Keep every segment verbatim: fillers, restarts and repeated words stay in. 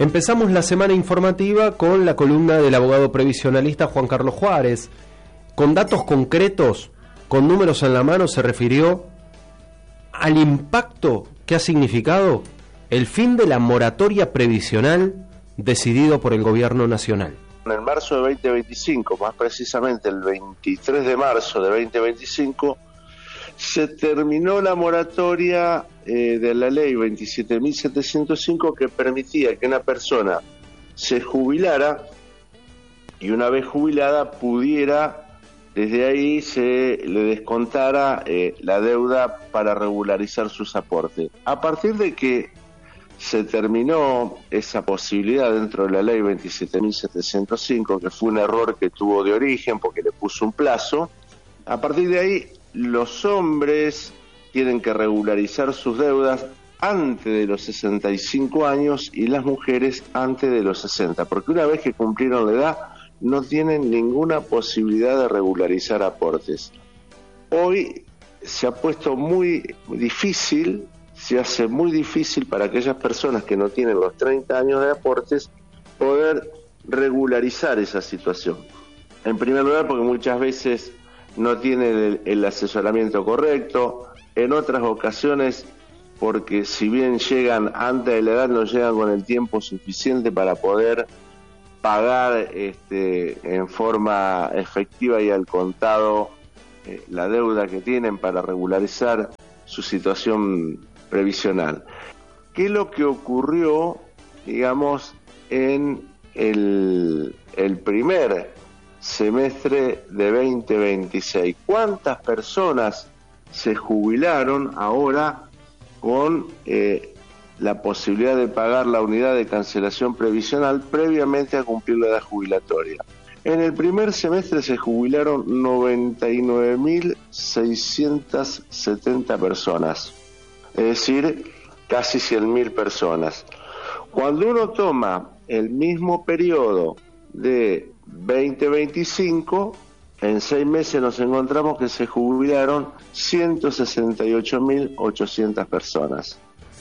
Empezamos la semana informativa con la columna del abogado previsionalista Juan Carlos Juárez. Con datos concretos, con números en la mano, se refirió al impacto que ha significado el fin de la moratoria previsional decidido por el gobierno nacional. En marzo de veinte veinticinco, más precisamente el veintitrés de marzo de veinte veinticinco, se terminó la moratoria eh, de la ley veintisiete mil setecientos cinco, que permitía que una persona se jubilara y una vez jubilada pudiera, desde ahí se le descontara eh, la deuda para regularizar sus aportes. A partir de que se terminó esa posibilidad dentro de la ley veintisiete mil setecientos cinco, que fue un error que tuvo de origen porque le puso un plazo, a partir de ahí los hombres tienen que regularizar sus deudas antes de los sesenta y cinco años y las mujeres antes de los sesenta, porque una vez que cumplieron la edad no tienen ninguna posibilidad de regularizar aportes. Hoy se ha puesto muy difícil, se hace muy difícil para aquellas personas que no tienen los treinta años de aportes poder regularizar esa situación. En primer lugar, porque muchas veces no tienen el, el asesoramiento correcto, en otras ocasiones porque si bien llegan antes de la edad no llegan con el tiempo suficiente para poder pagar este, en forma efectiva y al contado eh, la deuda que tienen para regularizar su situación previsional. ¿Qué es lo que ocurrió, digamos, en el, el primer semestre de veinte veintiséis? ¿Cuántas personas se jubilaron ahora con eh, la posibilidad de pagar la unidad de cancelación previsional previamente a cumplir la edad jubilatoria? En el primer semestre se jubilaron noventa y nueve mil seiscientas setenta personas, es decir, casi cien mil personas. Cuando uno toma el mismo periodo de veinte veinticinco, en seis meses nos encontramos que se jubilaron ciento sesenta y ocho mil ochocientas personas.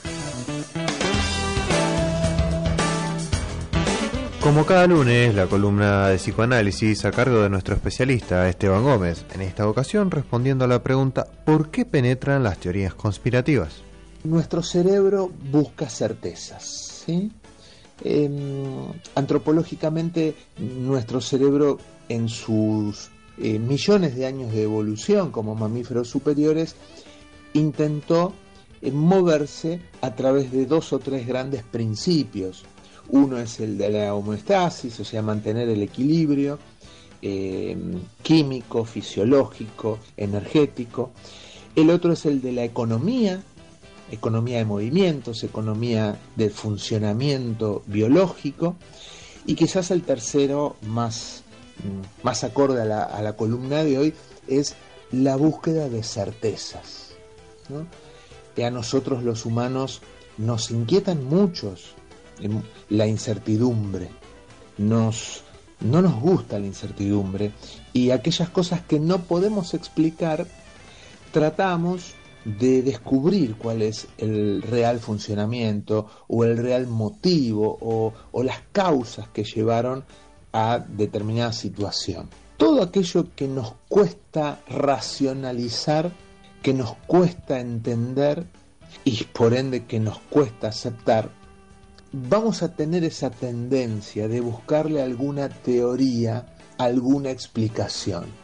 Como cada lunes, la columna de psicoanálisis a cargo de nuestro especialista Esteban Gómez, en esta ocasión respondiendo a la pregunta ¿por qué penetran las teorías conspirativas? Nuestro cerebro busca certezas, ¿sí? Eh, antropológicamente, nuestro cerebro en sus eh, millones de años de evolución como mamíferos superiores intentó eh, moverse a través de dos o tres grandes principios. Uno es el de la homeostasis, o sea, mantener el equilibrio eh, químico, fisiológico, energético. El otro es el de la economía, economía de movimientos, economía del funcionamiento biológico, y quizás el tercero, más, más acorde a la, a la columna de hoy, es la búsqueda de certezas, ¿no? Que a nosotros los humanos nos inquietan muchos la incertidumbre, nos, no nos gusta la incertidumbre, y aquellas cosas que no podemos explicar tratamos de descubrir cuál es el real funcionamiento o el real motivo o, o las causas que llevaron a determinada situación. Todo aquello que nos cuesta racionalizar, que nos cuesta entender y por ende que nos cuesta aceptar, vamos a tener esa tendencia de buscarle alguna teoría, alguna explicación.